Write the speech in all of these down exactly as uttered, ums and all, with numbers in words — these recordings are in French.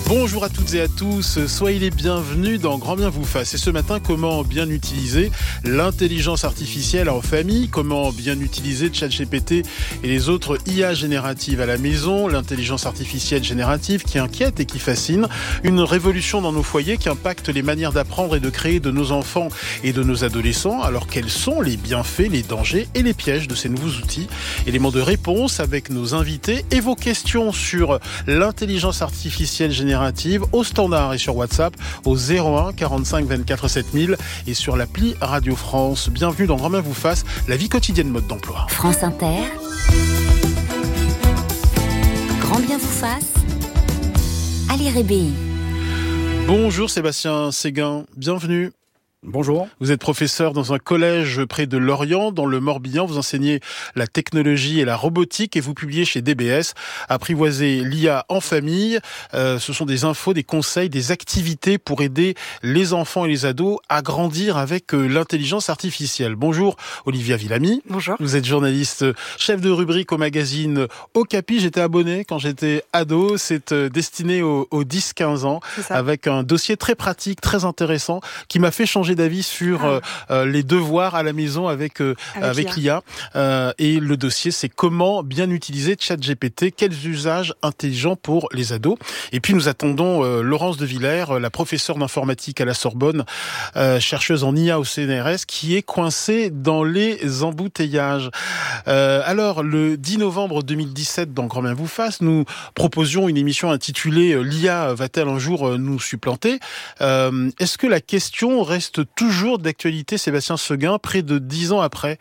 Bonjour à toutes et à tous, soyez les bienvenus dans Grand Bien vous fasse. Et ce matin, comment bien utiliser l'intelligence artificielle en famille, comment bien utiliser ChatGPT et les autres I A génératives à la maison, l'intelligence artificielle générative qui inquiète et qui fascine, une révolution dans nos foyers qui impacte les manières d'apprendre et de créer de nos enfants et de nos adolescents. Alors quels sont les bienfaits, les dangers et les pièges de ces nouveaux outils? Éléments de réponse avec nos invités et vos questions sur l'intelligence artificielle générative au standard et sur WhatsApp au zéro un quarante-cinq vingt-quatre sept mille et sur l'appli Radio France. Bienvenue dans Grand Bien vous fasse, la vie quotidienne mode d'emploi. France Inter, Grand Bien vous fasse, Ali Rébéi. Bonjour Sébastien Séguin, bienvenue. Bonjour. Vous êtes professeur dans un collège près de Lorient, dans le Morbihan. Vous enseignez la technologie et la robotique et vous publiez chez D B S Apprivoiser l'I A en famille. Euh, ce sont des infos, des conseils, des activités pour aider les enfants et les ados à grandir avec euh, l'intelligence artificielle. Bonjour Olivia Villamy. Bonjour. Vous êtes journaliste, chef de rubrique au magazine Okapi. J'étais abonné quand j'étais ado. C'est euh, destiné aux, aux dix quinze ans avec un dossier très pratique, très intéressant qui m'a fait changer d'avis sur ah. euh, les devoirs à la maison avec, euh, avec, avec l'I A. Euh, et le dossier, c'est comment bien utiliser ChatGPT, quels usages intelligents pour les ados. Et puis nous attendons euh, Laurence de Villers, la professeure d'informatique à la Sorbonne, euh, chercheuse en I A au C N R S, qui est coincée dans les embouteillages. Euh, alors, le dix novembre deux mille dix-sept, dans Grand Bien vous fasse, nous proposions une émission intitulée « L'I A va-t-elle un jour nous supplanter ?» euh, Est-ce que la question reste toujours d'actualité, Sébastien Séguin, près de dix ans après?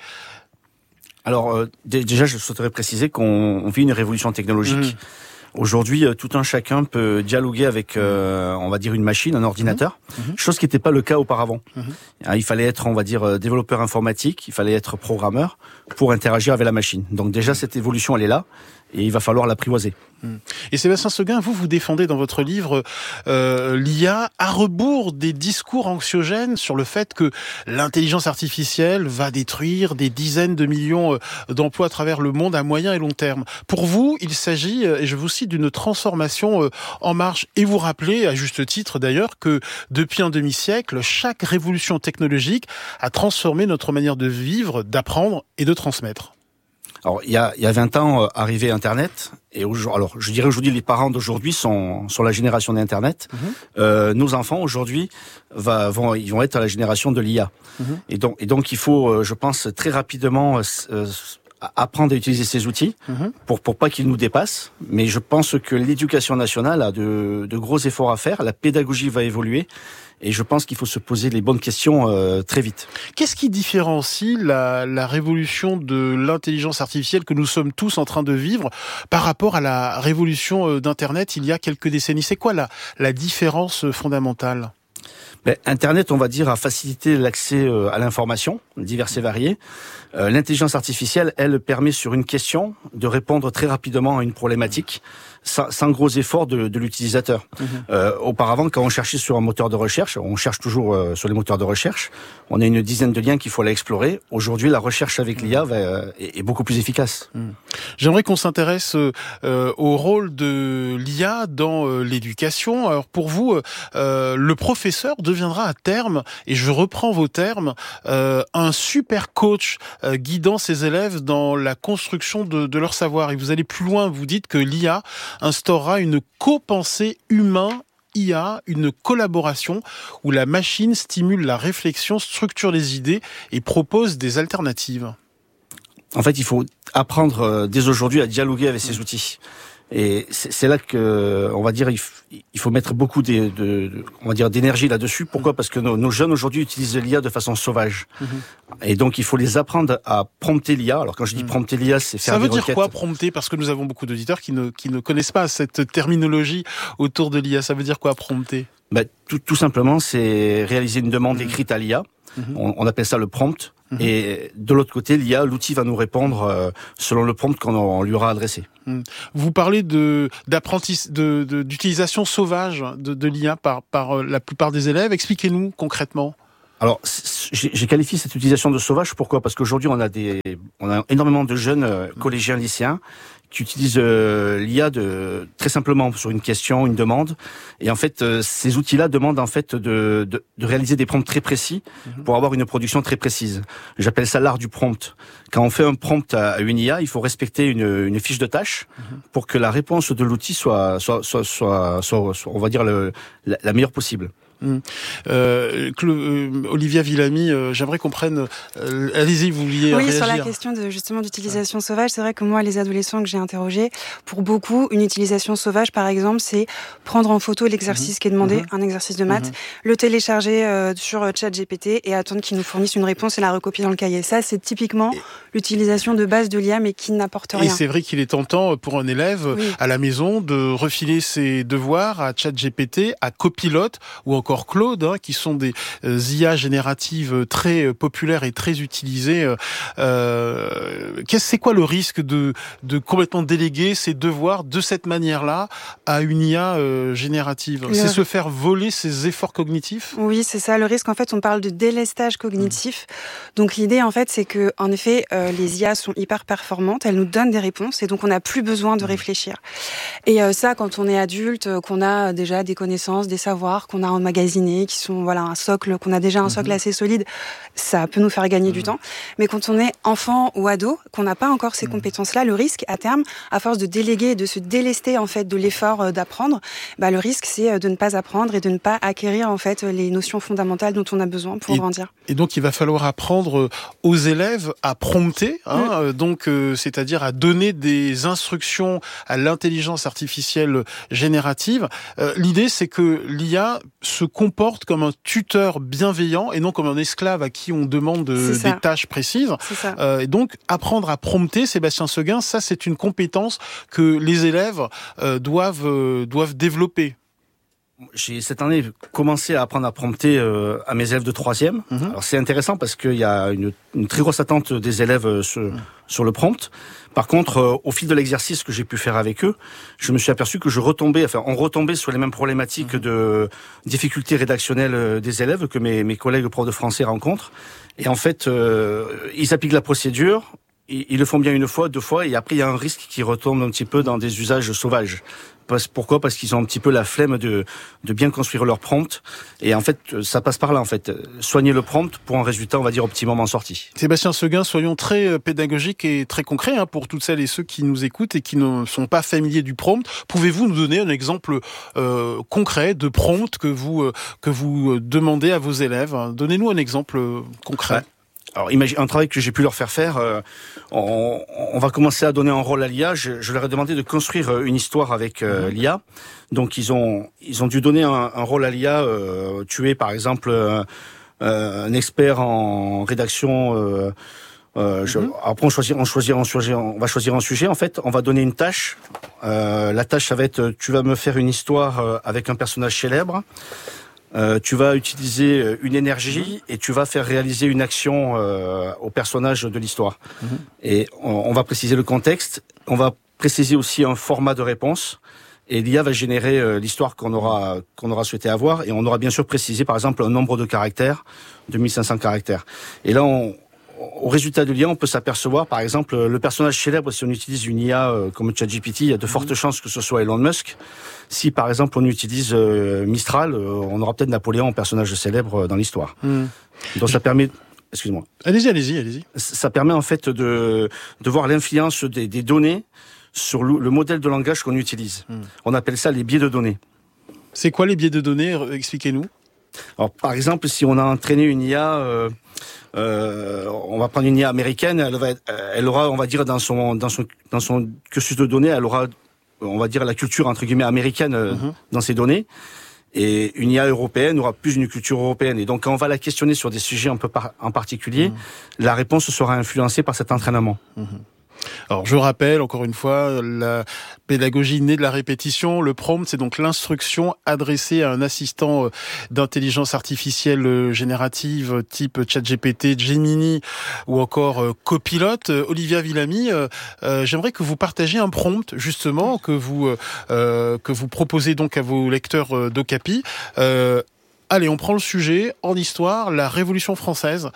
Alors, euh, d- déjà, je souhaiterais préciser qu'on on vit une révolution technologique. Mmh. Aujourd'hui, euh, tout un chacun peut dialoguer avec, euh, on va dire, une machine, un ordinateur, mmh. chose qui n'était pas le cas auparavant. Mmh. Il fallait être, on va dire, développeur informatique, il fallait être programmeur pour interagir avec la machine. Donc déjà, cette évolution, elle est là. Et il va falloir l'apprivoiser. Et Sébastien Séguin, vous, vous défendez dans votre livre euh, l'I A à rebours des discours anxiogènes sur le fait que l'intelligence artificielle va détruire des dizaines de millions d'emplois à travers le monde à moyen et long terme. Pour vous, il s'agit, et je vous cite, d'une transformation en marche. Et vous rappelez, à juste titre d'ailleurs, que depuis un demi-siècle, chaque révolution technologique a transformé notre manière de vivre, d'apprendre et de transmettre. Alors, il y a, il y a vingt ans, euh, arrivait Internet. Et alors, je dirais aujourd'hui, les parents d'aujourd'hui sont, sont la génération d'Internet. Mmh. Euh, nos enfants, aujourd'hui, va, vont, ils vont être à la génération de l'I A. Mmh. Et donc, et donc, il faut, euh, je pense, très rapidement euh, apprendre à utiliser ces outils mmh. pour, pour pas qu'ils nous dépassent. Mais je pense que l'éducation nationale a de, de gros efforts à faire. La pédagogie va évoluer. Et je pense qu'il faut se poser les bonnes questions euh, très vite. Qu'est-ce qui différencie la, la révolution de l'intelligence artificielle que nous sommes tous en train de vivre par rapport à la révolution d'Internet il y a quelques décennies? C'est quoi la, la différence fondamentale? Ben, Internet, on va dire, a facilité l'accès euh, à l'information, diverses et variées. Euh, l'intelligence artificielle, elle, permet sur une question de répondre très rapidement à une problématique, sans, sans gros effort de, de l'utilisateur. Mmh. Euh, auparavant, quand on cherchait sur un moteur de recherche, on cherche toujours euh, sur les moteurs de recherche, on a une dizaine de liens qu'il faut aller explorer. Aujourd'hui, la recherche avec mmh. l'I A va, euh, est, est beaucoup plus efficace. Mmh. J'aimerais qu'on s'intéresse euh, au rôle de l'I A dans euh, l'éducation. Alors pour vous, euh, le professeur deviendra à terme, et je reprends vos termes, euh, un super coach euh, guidant ses élèves dans la construction de, de leur savoir. Et vous allez plus loin, vous dites que l'I A instaurera une copensée humain I A, une collaboration où la machine stimule la réflexion, structure les idées et propose des alternatives. En fait, il faut apprendre euh, dès aujourd'hui à dialoguer avec ces outils. Et c'est, c'est là que, on va dire, il, f- il faut mettre beaucoup de, de, de, on va dire, d'énergie là-dessus. Pourquoi ? Parce que nos, nos jeunes aujourd'hui utilisent l'I A de façon sauvage. Mmh. Et donc, il faut les apprendre à prompter l'I A. Alors, quand je dis prompter l'I A, c'est faire Ça des veut dire requêtes. quoi, prompter ? Parce que nous avons beaucoup d'auditeurs qui ne, qui ne connaissent pas cette terminologie autour de l'I A. Ça veut dire quoi, prompter ? Ben, tout, tout simplement, c'est réaliser une demande mmh. écrite à l'I A. Mmh. On, on appelle ça le prompt. Mmh. Et de l'autre côté, l'I A, l'outil va nous répondre euh, selon le prompt qu'on on lui aura adressé. Mmh. Vous parlez de d'apprentissage, de, de, d'utilisation sauvage de, de l'I A par, par la plupart des élèves. Expliquez-nous concrètement. Alors, j'ai, j'ai qualifié cette utilisation de sauvage. Pourquoi ? Parce qu'aujourd'hui, on a des, on a énormément de jeunes euh, collégiens, lycéens qui utilisent euh, l'I A de très simplement sur une question, une demande. Et en fait, euh, ces outils-là demandent en fait de, de, de réaliser des prompts très précis pour avoir une production très précise. J'appelle ça l'art du prompt. Quand on fait un prompt à une I A, il faut respecter une, une fiche de tâche pour que la réponse de l'outil soit, soit, soit, soit, soit, soit on va dire le, la, la meilleure possible. Mmh. Euh, euh, Olivia Villamy, euh, j'aimerais qu'on prenne. Euh, allez-y, vous vouliez oui, réagir. Sur la question de justement d'utilisation ouais. sauvage, c'est vrai que moi, les adolescents que j'ai interrogés, pour beaucoup, une utilisation sauvage, par exemple, c'est prendre en photo l'exercice mmh. qui est demandé, mmh. un exercice de maths, mmh. le télécharger euh, sur ChatGPT et attendre qu'il nous fournisse une réponse et la recopier dans le cahier. Ça, c'est typiquement et... l'utilisation de base de l'I A, mais qui n'apporte rien. Et c'est vrai qu'il est tentant pour un élève oui. à la maison de refiler ses devoirs à ChatGPT, à Copilot ou encore encore Claude, hein, qui sont des euh, I A génératives très euh, populaires et très utilisées. Euh, qu'est-ce, c'est quoi le risque de, de complètement déléguer ses devoirs de cette manière-là à une I A euh, générative ? Le... C'est se faire voler ses efforts cognitifs ? Oui, c'est ça. Le risque, en fait, on parle de délestage cognitif. Mmh. Donc l'idée, en fait, c'est que, en effet, euh, les I A sont hyper performantes. Elles nous donnent des réponses et donc on n'a plus besoin de réfléchir. Et euh, ça, quand on est adulte, qu'on a déjà des connaissances, des savoirs, qu'on a emmagasinés, qui sont voilà un socle, qu'on a déjà un socle mmh. assez solide, ça peut nous faire gagner mmh. du temps. Mais quand on est enfant ou ado, qu'on n'a pas encore ces mmh. compétences-là, le risque à terme, à force de déléguer, de se délester en fait de l'effort d'apprendre, bah le risque c'est de ne pas apprendre et de ne pas acquérir en fait les notions fondamentales dont on a besoin pour et, grandir. Et donc il va falloir apprendre aux élèves à prompter, hein, mmh. donc euh, c'est-à-dire à donner des instructions à l'intelligence artificielle générative. Euh, l'idée c'est que l'I A se comporte comme un tuteur bienveillant et non comme un esclave à qui on demande euh, des tâches précises. Euh, et donc, apprendre à prompter, Sébastien Seguin, ça c'est une compétence que les élèves euh, doivent, euh, doivent développer. J'ai cette année commencé à apprendre à prompter euh, à mes élèves de troisième. Mmh. Alors c'est intéressant parce qu'il y a une, une très grosse attente des élèves euh, sur, mmh. sur le prompt. Par contre, euh, au fil de l'exercice que j'ai pu faire avec eux, je me suis aperçu que je retombais, enfin, on retombait sur les mêmes problématiques mmh. de difficultés rédactionnelles des élèves que mes, mes collègues profs de français rencontrent. Et en fait, euh, ils appliquent la procédure. Ils le font bien une fois, deux fois, et après il y a un risque qui retombe un petit peu dans des usages sauvages. Pourquoi ? Parce qu'ils ont un petit peu la flemme de, de bien construire leur prompt. Et en fait, ça passe par là, en fait. Soigner le prompt pour un résultat, on va dire, optimum en sortie. Sébastien Seguin, soyons très pédagogiques et très concrets hein, pour toutes celles et ceux qui nous écoutent et qui ne sont pas familiers du prompt. Pouvez-vous nous donner un exemple euh, concret de prompt que vous, euh, que vous demandez à vos élèves ? Donnez-nous un exemple euh, concret. Ouais. Alors, imagine un travail que j'ai pu leur faire faire. Euh, on, on va commencer à donner un rôle à l'I A. Je, je leur ai demandé de construire une histoire avec euh, l'I A. Donc, ils ont ils ont dû donner un, un rôle à l'I A. Euh, tuer, par exemple, euh, un expert en rédaction. Euh, euh, je, mm-hmm. Après, on choisit, on choisit, on choisit, on va choisir un sujet. En fait, on va donner une tâche. Euh, la tâche, ça va être, tu vas me faire une histoire avec un personnage célèbre. Euh, tu vas utiliser une énergie et tu vas faire réaliser une action euh, au personnage de l'histoire. Mmh. Et on, on va préciser le contexte, on va préciser aussi un format de réponse. Et l'I A va générer euh, l'histoire qu'on aura qu'on aura souhaité avoir. Et on aura bien sûr précisé, par exemple, un nombre de caractères, deux mille cinq cents caractères. Et là, on, au résultat de l'I A, on peut s'apercevoir, par exemple, le personnage célèbre, si on utilise une I A euh, comme ChatGPT, il y a de fortes mmh. chances que ce soit Elon Musk. Si, par exemple, on utilise euh, Mistral, euh, on aura peut-être Napoléon en personnage célèbre euh, dans l'histoire. Mmh. Donc ça permet... Excuse-moi. Allez-y, allez-y, allez-y. Ça permet en fait de, de voir l'influence des, des données sur le, le modèle de langage qu'on utilise. Mmh. On appelle ça les biais de données. C'est quoi les biais de données ? Expliquez-nous. Alors, par exemple, si on a entraîné une I A... Euh, Euh, on va prendre une I A américaine, elle, va, elle aura, on va dire, dans son, dans son, dans son cursus de données, elle aura, on va dire, la culture entre guillemets américaine mm-hmm. dans ses données. Et une I A européenne aura plus une culture européenne. Et donc, quand on va la questionner sur des sujets un peu par, en particulier, mm-hmm. la réponse sera influencée par cet entraînement. Mm-hmm. Alors, je rappelle, encore une fois, la pédagogie née de la répétition. Le prompt, c'est donc l'instruction adressée à un assistant d'intelligence artificielle générative type ChatGPT, Gemini ou encore Copilot. Olivia Villamy, euh, euh, j'aimerais que vous partagiez un prompt, justement, que vous, euh, que vous proposez donc à vos lecteurs d'Ocapi. Euh, Allez, on prend le sujet en histoire, la Révolution française.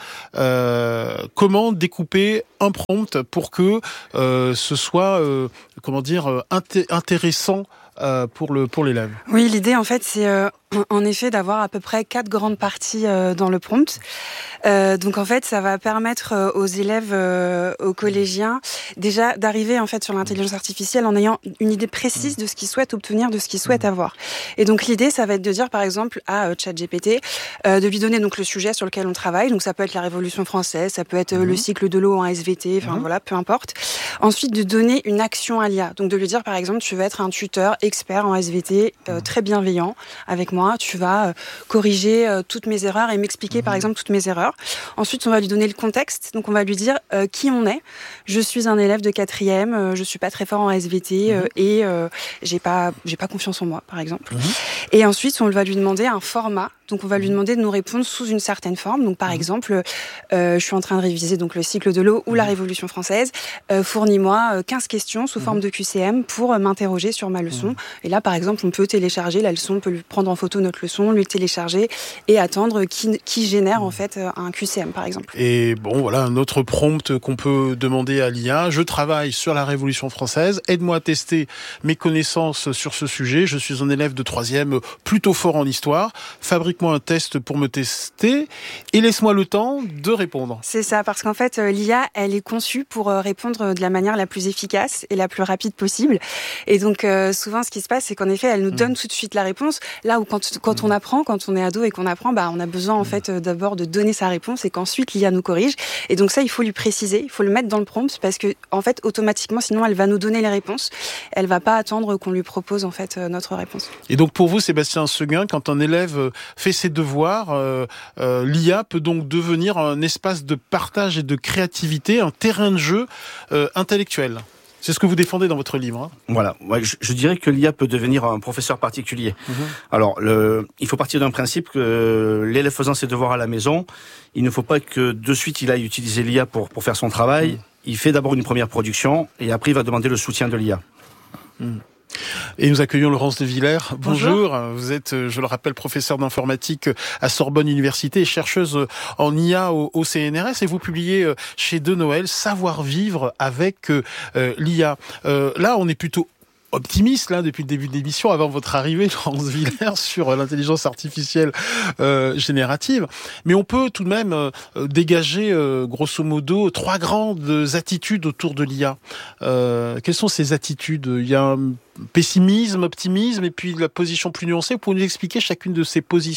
Euh, comment découper un prompt pour que euh, ce soit, euh, comment dire, inté- intéressant euh, pour le pour l'élève? Oui, l'idée en fait, c'est euh, en effet d'avoir à peu près quatre grandes parties euh, dans le prompt. Euh, donc en fait, ça va permettre euh, aux élèves, euh, aux collégiens, déjà d'arriver en fait sur l'intelligence artificielle en ayant une idée précise de ce qu'ils souhaitent obtenir, de ce qu'ils souhaitent avoir. Et donc l'idée, ça va être de dire par exemple à euh, ChatGPT, euh, de lui donner donc le sujet sur lequel on travaille. Donc ça peut être la Révolution française, ça peut être euh, le cycle de l'eau en S V T, enfin mmh. voilà, peu importe. Ensuite, de donner une action à l'I A. Donc de lui dire par exemple, tu vas être un tuteur expert en S V T, euh, très bienveillant avec moi. Tu vas euh, corriger euh, toutes mes erreurs et m'expliquer mmh. par exemple toutes mes erreurs. Ensuite, on va lui donner le contexte. Donc, on va lui dire euh, qui on est. Je suis un élève de quatrième, euh, je suis pas très fort en S V T euh, mmh. et euh, j'ai pas, j'ai pas confiance en moi, par exemple. Mmh. Et ensuite, on va lui demander un format. Donc, on va lui demander de nous répondre sous une certaine forme. Donc, par mmh. exemple, euh, je suis en train de réviser donc le cycle de l'eau ou la Révolution française. Euh, fournis-moi quinze questions sous mmh. forme de Q C M pour euh, m'interroger sur ma leçon. Mmh. Et là, par exemple, on peut télécharger la leçon, on peut lui prendre en photo notre leçon, lui télécharger et attendre qui, qui génère mmh. en fait un Q C M, par exemple. Et bon, voilà un autre prompt qu'on peut demander à l'I A. Je travaille sur la Révolution française. Aide-moi à tester mes connaissances sur ce sujet. Je suis un élève de troisième plutôt fort en histoire. Fabrique-moi un test pour me tester et laisse-moi le temps de répondre. C'est ça, parce qu'en fait, l'I A, elle est conçue pour répondre de la manière la plus efficace et la plus rapide possible. Et donc, euh, souvent, ce qui se passe, c'est qu'en effet, elle nous donne mmh. tout de suite la réponse. Là où quand, quand mmh. on apprend, quand on est ado et qu'on apprend, bah, on a besoin, en mmh. fait, d'abord de donner sa réponse et qu'ensuite, l'I A nous corrige. Et donc ça, il faut lui préciser, il faut le mettre dans le prompt parce que, en fait, automatiquement, sinon, elle va nous donner les réponses. Elle va pas attendre qu'on lui propose, en fait, notre réponse. Et donc, pour vous, Sébastien Seguin, quand un élève fait ses devoirs, euh, euh, l'I A peut donc devenir un espace de partage et de créativité, un terrain de jeu euh, intellectuel. C'est ce que vous défendez dans votre livre. Hein. Voilà, ouais, je, je dirais que l'I A peut devenir un professeur particulier. Mmh. Alors, le, il faut partir d'un principe que l'élève faisant ses devoirs à la maison, il ne faut pas que de suite il aille utiliser l'I A pour, pour faire son travail. Mmh. Il fait d'abord une première production et après il va demander le soutien de l'I A. Mmh. Et nous accueillons Laurence de Villers. Bonjour. Bonjour. Vous êtes, je le rappelle, professeure d'informatique à Sorbonne Université et chercheuse en I A au, au C N R S. Et vous publiez chez De Noël Savoir vivre avec euh, l'I A. Euh, là, on est plutôt optimiste là depuis le début de l'émission, avant votre arrivée, Laurence Villers, sur l'intelligence artificielle euh, générative. Mais on peut tout de même euh, dégager, euh, grosso modo, trois grandes attitudes autour de l'I A. Euh, quelles sont ces attitudes ? Il y a un pessimisme, optimisme, et puis la position plus nuancée. Vous pouvez nous expliquer chacune de ces positions ?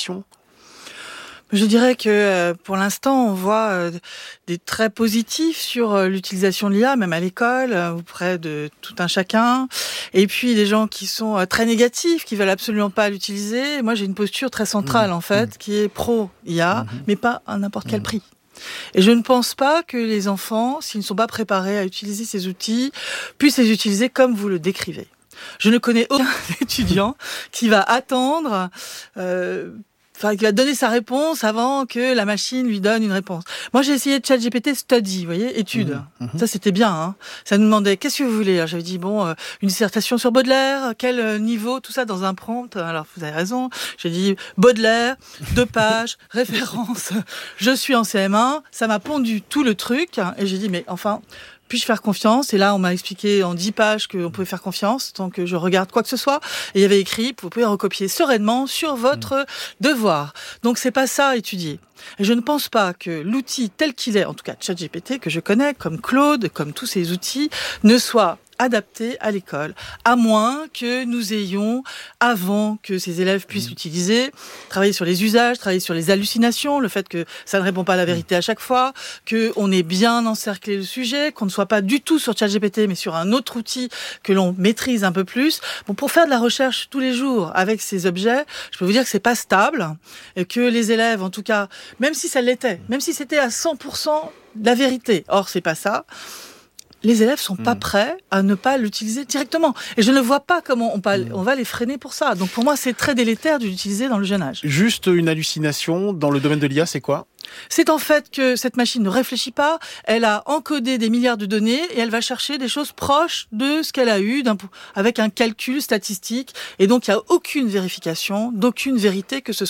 Je dirais que pour l'instant, on voit des traits positifs sur l'utilisation de l'I A, même à l'école, auprès de tout un chacun. Et puis des gens qui sont très négatifs, qui veulent absolument pas l'utiliser. Moi, j'ai une posture très centrale, mmh. en fait, mmh. qui est pro-I A, mmh. mais pas à n'importe quel mmh. prix. Et je ne pense pas que les enfants, s'ils ne sont pas préparés à utiliser ces outils, puissent les utiliser comme vous le décrivez. Je ne connais aucun étudiant qui va attendre... Euh, Enfin, qui va donner sa réponse avant que la machine lui donne une réponse. Moi, j'ai essayé de ChatGPT Study, vous voyez, étude. Mmh, mmh. Ça, c'était bien. Hein. Ça nous demandait, qu'est-ce que vous voulez ? Alors, j'avais dit, bon, euh, une dissertation sur Baudelaire, quel niveau, tout ça dans un prompt. Alors, vous avez raison. J'ai dit, Baudelaire, deux pages, référence. Je suis en C M un. Ça m'a pondu tout le truc. Et j'ai dit, mais enfin... puis-je faire confiance ? Et là, on m'a expliqué en dix pages qu'on pouvait faire confiance tant que je regarde quoi que ce soit. Et il y avait écrit, vous pouvez recopier sereinement sur votre mmh. devoir. Donc, c'est pas ça à étudier. Et je ne pense pas que l'outil tel qu'il est, en tout cas ChatGPT, que je connais, comme Claude, comme tous ces outils, ne soit adapté à l'école, à moins que nous ayons, avant que ces élèves puissent mmh. l'utiliser, travailler sur les usages, travailler sur les hallucinations, le fait que ça ne répond pas à la vérité à chaque fois, qu'on ait bien encerclé le sujet, qu'on ne soit pas du tout sur ChatGPT, mais sur un autre outil que l'on maîtrise un peu plus. Bon, pour faire de la recherche tous les jours avec ces objets, je peux vous dire que c'est pas stable, et que les élèves, en tout cas, même si ça l'était, même si c'était à cent pour cent de la vérité, or c'est pas ça, les élèves sont pas prêts à ne pas l'utiliser directement. Et je ne vois pas comment on, pa- on va les freiner pour ça. Donc pour moi, c'est très délétère de l'utiliser dans le jeune âge. Juste une hallucination dans le domaine de l'I A, c'est quoi ? C'est en fait que cette machine ne réfléchit pas, elle a encodé des milliards de données et elle va chercher des choses proches de ce qu'elle a eu d'un, avec un calcul statistique. Et donc il n'y a aucune vérification, d'aucune vérité que ce soit.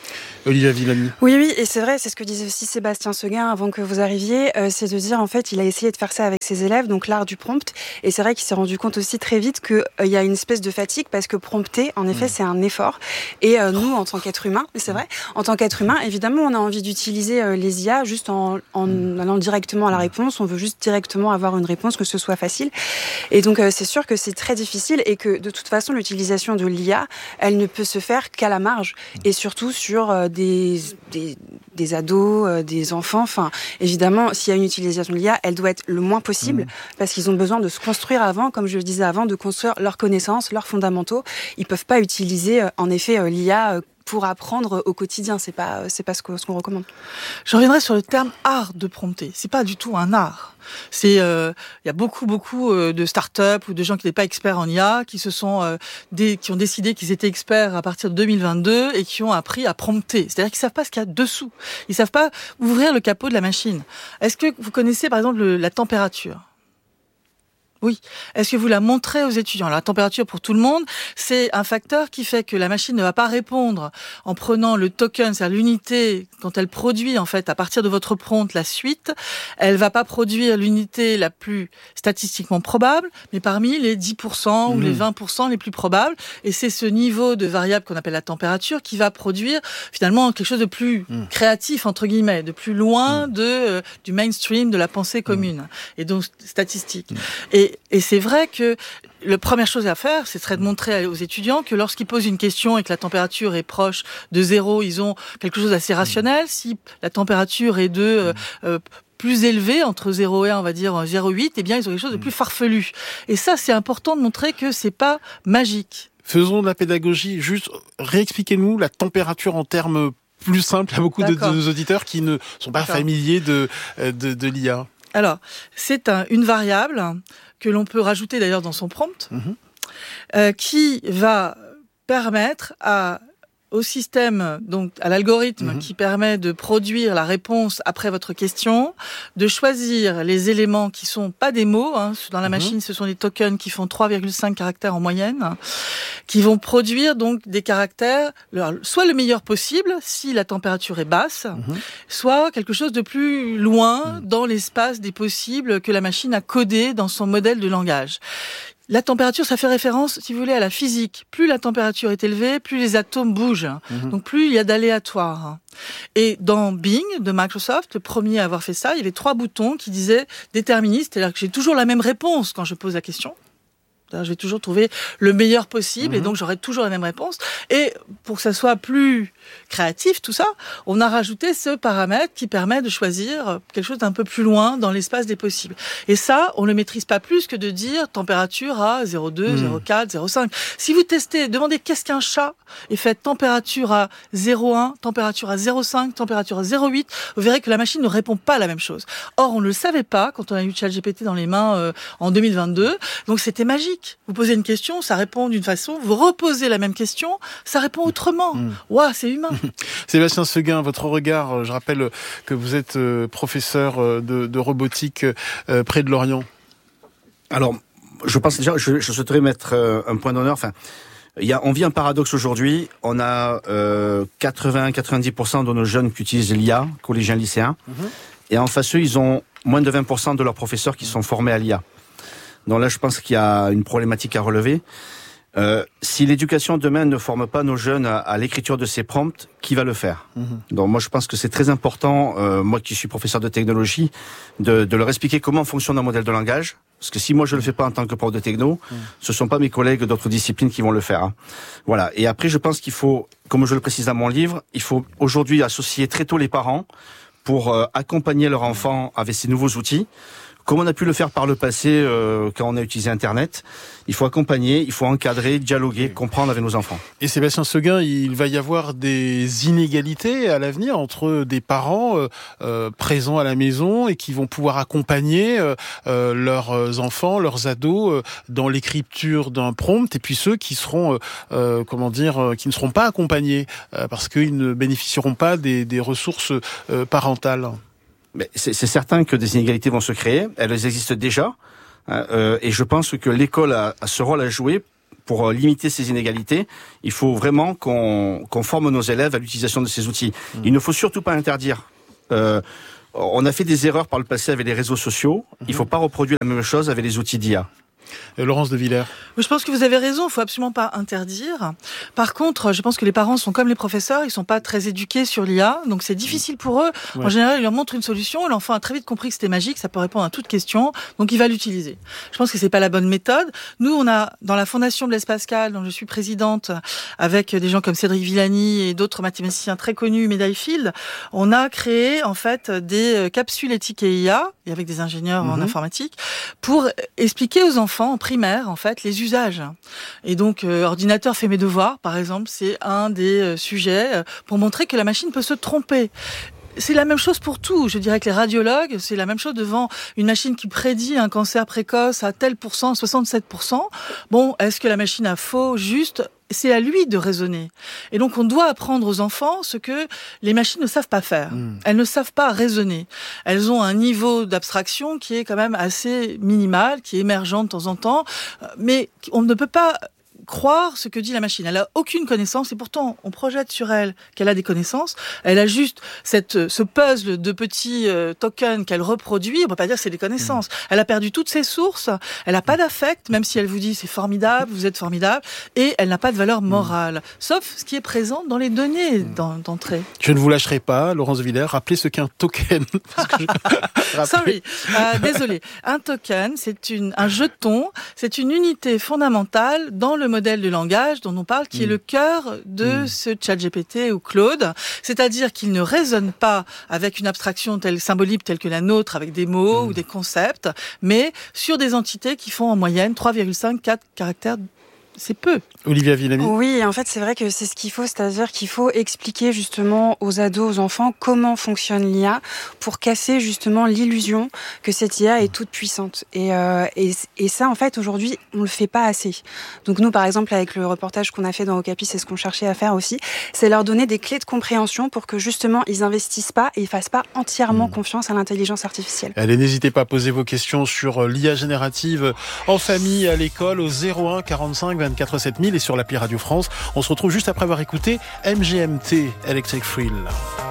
Olivia Villani. Oui, oui, et c'est vrai, c'est ce que disait aussi Sébastien Seguin avant que vous arriviez, euh, c'est de dire, en fait, il a essayé de faire ça avec ses élèves, donc l'art du prompt, et c'est vrai qu'il s'est rendu compte aussi très vite qu'il euh, y a une espèce de fatigue, parce que prompter, en effet, mmh. c'est un effort, et euh, nous, en tant qu'être humain, c'est vrai, en tant qu'être humain, évidemment, on a envie d'utiliser euh, les I A juste en, en mmh. allant directement à la réponse, on veut juste directement avoir une réponse, que ce soit facile, et donc euh, c'est sûr que c'est très difficile, et que de toute façon, l'utilisation de l'I A, elle ne peut se faire qu'à la marge, et surtout sur euh, Des, des, des ados, euh, des enfants. Enfin, évidemment, s'il y a une utilisation de l'I A, elle doit être le moins possible, mmh. parce qu'ils ont besoin de se construire avant, comme je le disais avant, de construire leurs connaissances, leurs fondamentaux. Ils peuvent pas utiliser, euh, en effet, euh, l'I A euh, pour apprendre au quotidien. C'est pas, c'est pas ce, que, ce qu'on recommande. Je reviendrai sur le terme art de prompter. C'est pas du tout un art. C'est, euh, il y a beaucoup, beaucoup euh, de start-up ou de gens qui n'étaient pas experts en I A, qui se sont, euh, des, qui ont décidé qu'ils étaient experts à partir de deux mille vingt-deux et qui ont appris à prompter. C'est-à-dire qu'ils savent pas ce qu'il y a dessous. Ils savent pas ouvrir le capot de la machine. Est-ce que vous connaissez, par exemple, le, la température ? Oui. Est-ce que vous la montrez aux étudiants ? La température pour tout le monde, c'est un facteur qui fait que la machine ne va pas répondre en prenant le token, c'est-à-dire l'unité, quand elle produit, en fait, à partir de votre prompt, la suite, elle va pas produire l'unité la plus statistiquement probable, mais parmi les dix pour cent mmh. ou les vingt pour cent les plus probables. Et c'est ce niveau de variable qu'on appelle la température qui va produire, finalement, quelque chose de plus mmh. créatif, entre guillemets, de plus loin mmh. de, euh, du mainstream, de la pensée commune, mmh. et donc statistique. Mmh. Et Et c'est vrai que la première chose à faire, ce serait de montrer aux étudiants que lorsqu'ils posent une question et que la température est proche de zéro, ils ont quelque chose d'assez rationnel. Si la température est de euh, euh, plus élevée, entre zéro et un, on va dire zéro virgule huit, eh bien, ils ont quelque chose de plus farfelu. Et ça, c'est important de montrer que c'est pas magique. Faisons de la pédagogie. Juste, réexpliquez-nous la température en termes plus simples à beaucoup de, de nos auditeurs qui ne sont pas D'accord. familiers de, de, de l'I A. Alors, c'est un, une variable que l'on peut rajouter d'ailleurs dans son prompt, mmh. euh, qui va permettre à, au système, donc à l'algorithme mmh. qui permet de produire la réponse après votre question, de choisir les éléments qui sont pas des mots. Hein, dans la mmh. machine, ce sont des tokens qui font trois virgule cinq caractères en moyenne, qui vont produire donc des caractères, soit le meilleur possible si la température est basse, mmh. soit quelque chose de plus loin mmh. dans l'espace des possibles que la machine a codé dans son modèle de langage. La température, ça fait référence, si vous voulez, à la physique. Plus la température est élevée, plus les atomes bougent. Mmh. Donc plus il y a d'aléatoire. Et dans Bing, de Microsoft, le premier à avoir fait ça, il y avait trois boutons qui disaient déterministe, c'est-à-dire que j'ai toujours la même réponse quand je pose la question. Je vais toujours trouver le meilleur possible, mmh. et donc j'aurai toujours la même réponse. Et pour que ça soit plus créatif, tout ça, on a rajouté ce paramètre qui permet de choisir quelque chose d'un peu plus loin dans l'espace des possibles. Et ça, on le maîtrise pas plus que de dire température à zéro virgule deux, mmh. zéro virgule quatre, zéro virgule cinq. Si vous testez, demandez qu'est-ce qu'un chat, et faites température à zéro virgule un, température à zéro virgule cinq, température à zéro virgule huit, vous verrez que la machine ne répond pas à la même chose. Or, on ne le savait pas quand on a eu ChatGPT dans les mains euh, en deux mille vingt-deux, donc c'était magique. Vous posez une question, ça répond d'une façon. Vous reposez la même question, ça répond autrement. Mmh. Waouh, c'est humain. Sébastien Seguin, votre regard, je rappelle que vous êtes professeur de, de robotique près de Lorient. Alors, je pense déjà, je, je souhaiterais mettre un point d'honneur. Enfin, il y a, on vit un paradoxe aujourd'hui. On a euh, quatre-vingts à quatre-vingt-dix pour cent de nos jeunes qui utilisent l'I A, collégiens, lycéens. Mmh. Et en face, eux, ils ont moins de vingt pour cent de leurs professeurs qui sont formés à l'I A. Donc là, je pense qu'il y a une problématique à relever. Euh, si l'éducation demain ne forme pas nos jeunes à, à l'écriture de ces prompts, qui va le faire ? Mmh. Donc moi, je pense que c'est très important, euh, moi qui suis professeur de technologie, de, de leur expliquer comment fonctionne un modèle de langage. Parce que si moi je le fais pas en tant que prof de techno, mmh. ce sont pas mes collègues d'autres disciplines qui vont le faire. Hein. Voilà. Et après, je pense qu'il faut, comme je le précise dans mon livre, il faut aujourd'hui associer très tôt les parents pour euh, accompagner leur enfant avec ces nouveaux outils. Comme on a pu le faire par le passé euh, quand on a utilisé Internet, il faut accompagner, il faut encadrer, dialoguer, comprendre avec nos enfants. Et Sébastien Seguin, il va y avoir des inégalités à l'avenir entre des parents euh, euh, présents à la maison et qui vont pouvoir accompagner euh, euh, leurs enfants, leurs ados euh, dans l'écriture d'un prompt, et puis ceux qui seront, euh, euh, comment dire, euh, qui ne seront pas accompagnés euh, parce qu'ils ne bénéficieront pas des, des ressources euh, parentales. Mais c'est, c'est certain que des inégalités vont se créer, elles existent déjà, euh, et je pense que l'école a, a ce rôle à jouer pour limiter ces inégalités, il faut vraiment qu'on, qu'on forme nos élèves à l'utilisation de ces outils. Mmh. Il ne faut surtout pas interdire. Euh, on a fait des erreurs par le passé avec les réseaux sociaux. Mmh. Il ne faut pas reproduire la même chose avec les outils d'I A. Et Laurence de Villers. Oui, je pense que vous avez raison, il ne faut absolument pas interdire. Par contre, je pense que les parents sont comme les professeurs, ils ne sont pas très éduqués sur l'I A, donc c'est difficile pour eux. Ouais. En général, ils leur montrent une solution, l'enfant a très vite compris que c'était magique, ça peut répondre à toute question, donc il va l'utiliser. Je pense que c'est pas la bonne méthode. Nous, on a, dans la Fondation Blaise Pascal, dont je suis présidente, avec des gens comme Cédric Villani et d'autres mathématiciens très connus, médaille Field, on a créé, en fait, des capsules éthiques et I A, et avec des ingénieurs mm-hmm. en informatique, pour expliquer aux enfants en primaire, en fait, les usages. Et donc, euh, ordinateur fait mes devoirs, par exemple, c'est un des euh, sujets euh, pour montrer que la machine peut se tromper. C'est la même chose pour tout. Je dirais que les radiologues, c'est la même chose devant une machine qui prédit un cancer précoce à tel pourcent, soixante-sept pour cent. Bon, est-ce que la machine a faux, juste ? C'est à lui de raisonner. Et donc, on doit apprendre aux enfants ce que les machines ne savent pas faire. Mmh. Elles ne savent pas raisonner. Elles ont un niveau d'abstraction qui est quand même assez minimal, qui est émergent de temps en temps, mais on ne peut pas croire ce que dit la machine. Elle a aucune connaissance et pourtant on projette sur elle qu'elle a des connaissances. Elle a juste cette, ce puzzle de petits euh, tokens qu'elle reproduit. On ne peut pas dire que c'est des connaissances. Mmh. Elle a perdu toutes ses sources. Elle n'a pas d'affect, même si elle vous dit c'est formidable, vous êtes formidable. Et elle n'a pas de valeur morale. Mmh. Sauf ce qui est présent dans les données mmh. d'entrée. Je ne vous lâcherai pas, Laurence de Villers. Rappelez ce qu'est un token. je... Sorry. Euh, désolé. Un token, c'est une, un jeton. C'est une unité fondamentale dans le modèle de langage dont on parle, qui mmh. est le cœur de mmh. ce ChatGPT ou Claude, c'est-à-dire qu'il ne raisonne pas avec une abstraction telle symbolique telle que la nôtre, avec des mots mmh. ou des concepts, mais sur des entités qui font en moyenne trois virgule cinq à quatre caractères. C'est peu. Olivia Villamy. Oui, en fait, c'est vrai que c'est ce qu'il faut, c'est-à-dire qu'il faut expliquer justement aux ados, aux enfants, comment fonctionne l'I A pour casser justement l'illusion que cette I A est toute puissante. Et, euh, et, et ça, en fait, aujourd'hui, on le fait pas assez. Donc nous, par exemple, avec le reportage qu'on a fait dans Okapi, c'est ce qu'on cherchait à faire aussi, c'est leur donner des clés de compréhension pour que justement, ils investissent pas et ils fassent pas entièrement mmh. confiance à l'intelligence artificielle. Allez, n'hésitez pas à poser vos questions sur l'I A générative en famille, à l'école, au zéro un quarante-cinq vingt-quatre sept mille et sur l'appli Radio France. On se retrouve juste après avoir écouté M G M T Electric Thrill.